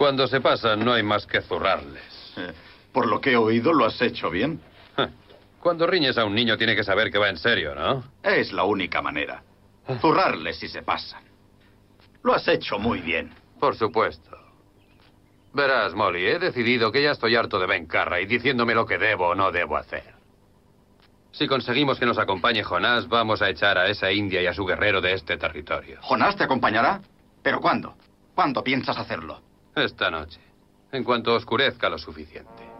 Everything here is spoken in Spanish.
Cuando se pasan, no hay más que zurrarles. Por lo que he oído, lo has hecho bien. Cuando riñes a un niño, tiene que saber que va en serio, ¿no? Es la única manera. Zurrarles si se pasan. Lo has hecho muy bien. Por supuesto. Verás, Molly, he decidido que ya estoy harto de Ben Carray diciéndome lo que debo o no debo hacer. Si conseguimos que nos acompañe Jonás, vamos a echar a esa india y a su guerrero de este territorio. ¿Jonás te acompañará? ¿Pero cuándo? ¿Cuándo piensas hacerlo? Esta noche, en cuanto oscurezca lo suficiente.